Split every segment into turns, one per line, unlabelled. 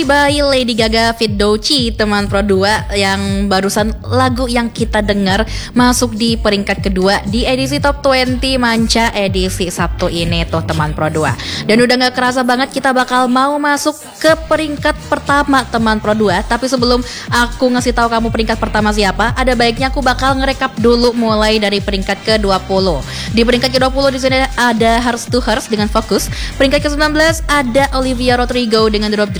by Lady Gaga Fit Doechii, teman Pro 2, yang barusan lagu yang kita dengar masuk di peringkat kedua di edisi Top 20 Manca edisi Sabtu ini tuh teman Pro 2. Dan udah gak kerasa banget kita bakal mau masuk ke peringkat pertama teman Pro 2. Tapi sebelum aku ngasih tahu kamu peringkat pertama siapa, ada baiknya aku bakal ngerekap dulu mulai dari peringkat ke-20. Di peringkat ke-20 di sini ada Hearts to Hearts dengan Focus. Peringkat ke-19 ada Olivia Rodrigo dengan Drop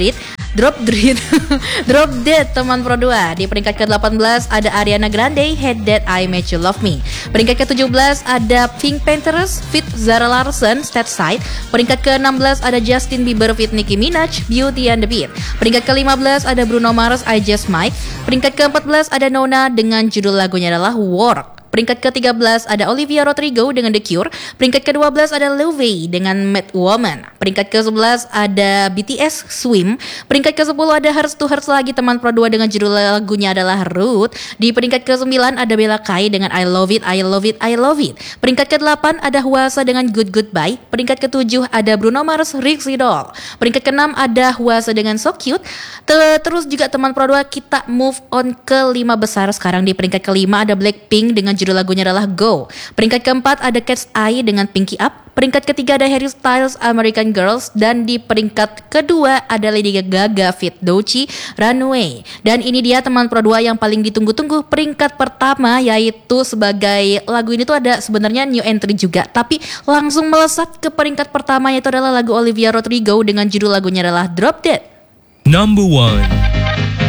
Dead teman Pro 2. Di peringkat ke-18 ada Ariana Grande Hate That I Made You Love Me. Peringkat ke-17 ada Pink Panthers feat Zara Larsson Stateside. Peringkat ke-16 ada Justin Bieber feat Nicki Minaj Beauty and the Beast. Peringkat ke-15 ada Bruno Mars I Just Might. Peringkat ke-14 ada Nona dengan judul lagunya adalah Work. Peringkat ke-13 ada Olivia Rodrigo dengan The Cure. Peringkat ke-12 ada Lil Wayne dengan Mad Woman. Peringkat ke-11 ada BTS Swim. Peringkat ke-10 ada Hearts to Hearts lagi teman Pro 2 dengan judul lagunya adalah Root. Di peringkat ke-9 ada Bella Kai dengan I Love It, I Love It, I Love It. Peringkat ke-8 ada Hwasa dengan Good Goodbye. Peringkat ke-7 ada Bruno Mars Rixie Doll. Peringkat ke-6 ada Hwasa dengan So Cute. Terus juga teman Pro 2 kita move on ke 5 besar sekarang. Di peringkat ke-5 ada Blackpink dengan judul lagunya adalah Go. Peringkat ke-4 ada Cat's Eye dengan Pinky Up. Peringkat ke-3 ada Harry Styles American Girls. Dan di peringkat ke-2 ada Lady Gaga Fit Doechii Runway. Dan ini dia teman Pro 2 yang paling ditunggu-tunggu peringkat pertama, yaitu sebagai lagu ini tuh ada sebenarnya new entry juga, tapi langsung melesat ke peringkat pertama, yaitu adalah lagu Olivia Rodrigo dengan judul lagunya adalah Drop Dead.
Number 1.